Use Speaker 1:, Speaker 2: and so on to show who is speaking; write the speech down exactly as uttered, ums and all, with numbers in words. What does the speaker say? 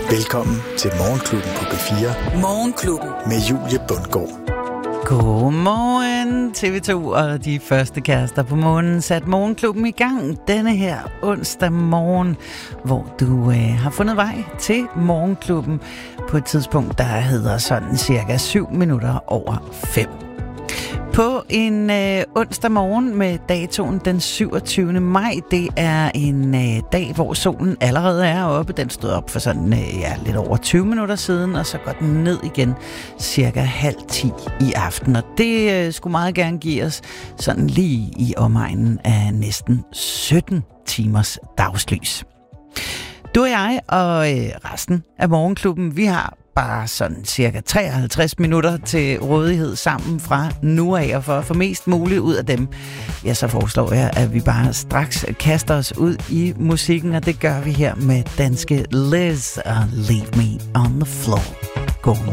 Speaker 1: Velkommen til Morgenklubben på B fire.
Speaker 2: Morgenklubben.
Speaker 1: Med Julie Bundgaard.
Speaker 3: Godmorgen T V to og de første kærester på månen sat Morgenklubben i gang denne her onsdag morgen, hvor du øh, har fundet vej til Morgenklubben på et tidspunkt, der hedder sådan cirka syv minutter over fem. På en øh, onsdag morgen med datoen den syvogtyvende maj, det er en øh, dag, hvor solen allerede er oppe. Den stod op for sådan øh, ja, lidt over tyve minutter siden, og så går den ned igen cirka halv ti i aften. Og det øh, skulle meget gerne give os sådan lige i omegnen af næsten sytten timers dagslys. Du og jeg og øh, resten af Morgenklubben, vi har bare sådan cirka treoghalvtreds minutter til rådighed sammen fra nu af, og for at få mest muligt ud af dem, ja, så foreslår jeg, at vi bare straks kaster os ud i musikken, og det gør vi her med danske Liz og Leave Me on the Floor. God morgen.